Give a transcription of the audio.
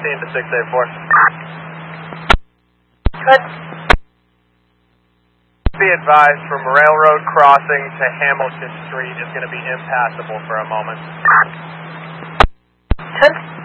to 684. Good. Be advised, from Railroad Crossing to Hamilton Street is going to be impassable for a moment. Good.